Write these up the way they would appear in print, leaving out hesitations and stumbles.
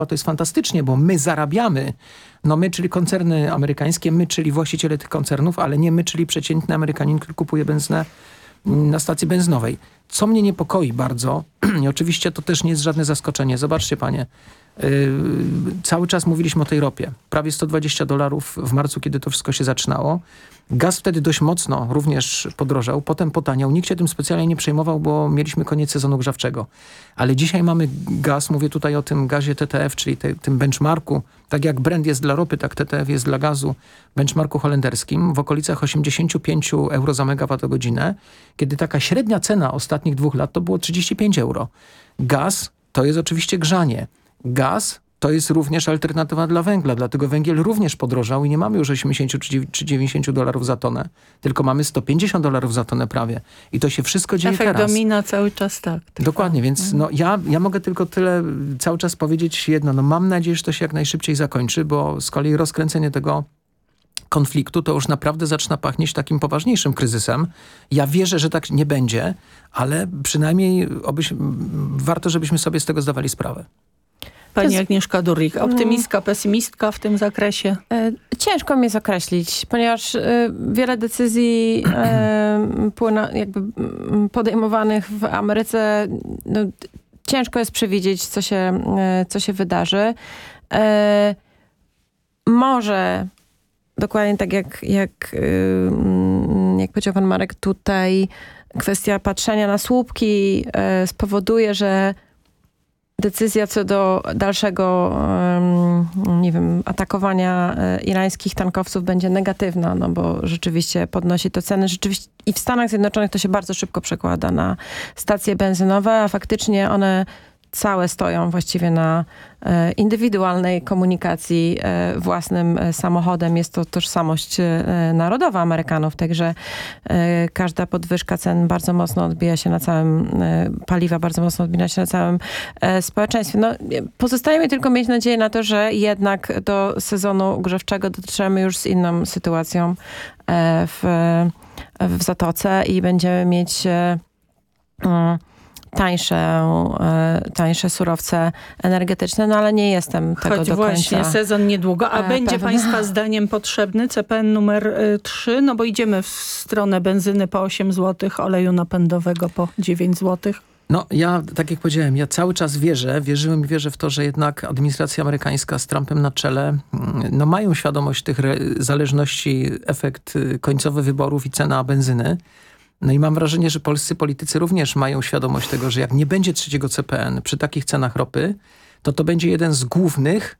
to jest fantastycznie, bo my zarabiamy. No my, czyli koncerny amerykańskie, my, czyli właściciele tych koncernów, ale nie my, czyli przeciętny Amerykanin, który kupuje benzynę na stacji benzynowej. Co mnie niepokoi bardzo, i oczywiście to też nie jest żadne zaskoczenie. Zobaczcie panie, cały czas mówiliśmy o tej ropie. Prawie $120 w marcu, kiedy to wszystko się zaczynało. Gaz wtedy dość mocno również podrożał, potem potaniał. Nikt się tym specjalnie nie przejmował, bo mieliśmy koniec sezonu grzewczego. Ale dzisiaj mamy gaz, mówię tutaj o tym gazie TTF, czyli tym benchmarku. Tak jak Brent jest dla ropy, tak TTF jest dla gazu, benchmarku holenderskim, w okolicach 85 euro za megawattogodzinę, kiedy taka średnia cena ostatnich 2 lat to było 35 euro. Gaz to jest oczywiście grzanie. Gaz to jest również alternatywa dla węgla, dlatego węgiel również podrożał i nie mamy już 80 czy 90 dolarów za tonę, tylko mamy 150 dolarów za tonę prawie. I to się wszystko dzieje Efekt teraz. domina cały czas tak. Dokładnie, więc no, ja mogę tylko tyle cały czas powiedzieć jedno. No, mam nadzieję, że to się jak najszybciej zakończy, bo z kolei rozkręcenie tego konfliktu to już naprawdę zaczyna pachnieć takim poważniejszym kryzysem. Ja wierzę, że tak nie będzie, ale przynajmniej warto, żebyśmy sobie z tego zdawali sprawę. Pani Agnieszka Durlik, optymistka, pesymistka w tym zakresie? Ciężko mi jest określić, ponieważ wiele decyzji podejmowanych w Ameryce, no, ciężko jest przewidzieć, co się wydarzy. Może dokładnie tak jak powiedział pan Marek tutaj, kwestia patrzenia na słupki spowoduje, że decyzja co do dalszego, atakowania irańskich tankowców będzie negatywna, no bo rzeczywiście podnosi to ceny. Rzeczywiście i w Stanach Zjednoczonych to się bardzo szybko przekłada na stacje benzynowe, a faktycznie one całe stoją właściwie na indywidualnej komunikacji własnym samochodem. Jest to tożsamość narodowa Amerykanów, także każda podwyżka cen bardzo mocno odbija się na całym, paliwa bardzo mocno odbija się na całym społeczeństwie. No, pozostaje mi tylko mieć nadzieję na to, że jednak do sezonu grzewczego dotrzemy już z inną sytuacją w Zatoce i będziemy mieć tańsze surowce energetyczne, no ale nie jestem tego do końca. Właśnie, sezon niedługo. A będzie państwa zdaniem potrzebny CPN numer 3? No bo idziemy w stronę benzyny po 8 zł, oleju napędowego po 9 zł. No ja, tak jak powiedziałem, ja cały czas wierzyłem i wierzę w to, że jednak administracja amerykańska z Trumpem na czele, no mają świadomość tych zależności, efekt końcowy wyborów i cena benzyny. No i mam wrażenie, że polscy politycy również mają świadomość tego, że jak nie będzie trzeciego CPN przy takich cenach ropy, to będzie jeden z głównych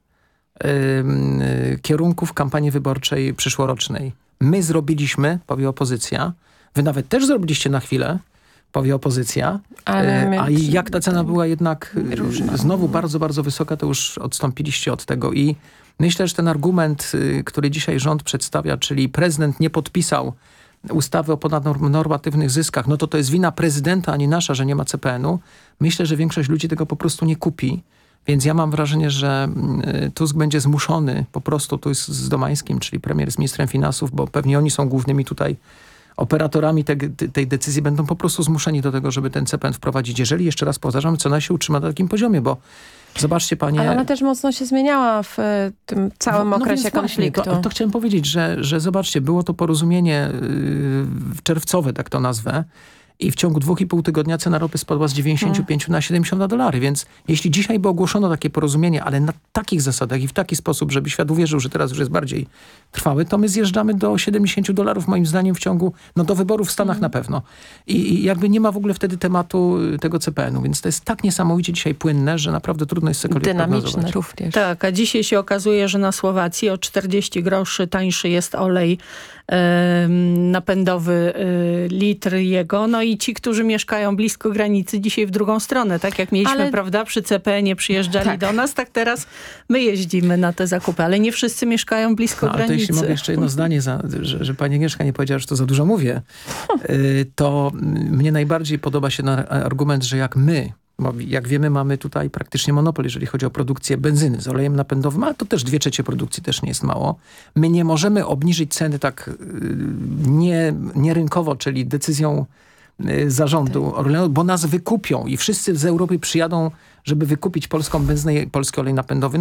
kierunków kampanii wyborczej przyszłorocznej. My zrobiliśmy, powie opozycja, wy nawet też zrobiliście na chwilę, powie opozycja, a jak ta cena była jednak znowu bardzo, bardzo wysoka, to już odstąpiliście od tego i myślę, że ten argument, który dzisiaj rząd przedstawia, czyli prezydent nie podpisał ustawy o ponadnormatywnych zyskach, no to jest wina prezydenta, a nie nasza, że nie ma CPN-u. Myślę, że większość ludzi tego po prostu nie kupi. Więc ja mam wrażenie, że Tusk będzie zmuszony po prostu, tu jest z Domańskim, czyli premier z ministrem finansów, bo pewnie oni są głównymi tutaj operatorami tej decyzji, będą po prostu zmuszeni do tego, żeby ten CPN wprowadzić. Jeżeli, jeszcze raz powtarzam, cena się utrzyma na takim poziomie, bo zobaczcie panie... Ale ona też mocno się zmieniała w tym całym okresie konfliktu. To chciałem powiedzieć, że zobaczcie, było to porozumienie czerwcowe, tak to nazwę, i w ciągu 2,5 tygodnia cena ropy spadła z 95 na $70, więc jeśli dzisiaj by ogłoszono takie porozumienie, ale na takich zasadach i w taki sposób, żeby świat uwierzył, że teraz już jest bardziej trwały, to my zjeżdżamy do $70 moim zdaniem w ciągu, do wyborów w Stanach na pewno. I jakby nie ma w ogóle wtedy tematu tego CPN-u, więc to jest tak niesamowicie dzisiaj płynne, że naprawdę trudno jest cokolwiek dynamiczne prognozować. również. Tak, a dzisiaj się okazuje, że na Słowacji o 40 groszy tańszy jest olej napędowy, litr jego. No i ci, którzy mieszkają blisko granicy, dzisiaj w drugą stronę. Tak jak mieliśmy, prawda, przy CPN-ie przyjeżdżali do nas, tak teraz my jeździmy na te zakupy. Ale nie wszyscy mieszkają blisko granicy. Ale to jeśli mogę jeszcze jedno zdanie, że pani Agnieszka nie powiedziała, że to za dużo mówię, to mnie najbardziej podoba się argument, że jak wiemy, mamy tutaj praktycznie monopol, jeżeli chodzi o produkcję benzyny z olejem napędowym, ale to też 2/3 produkcji też nie jest mało. My nie możemy obniżyć ceny tak nierynkowo, czyli decyzją zarządu Orlenu, bo nas wykupią i wszyscy z Europy przyjadą żeby wykupić polską benzynę i polski olej napędowy.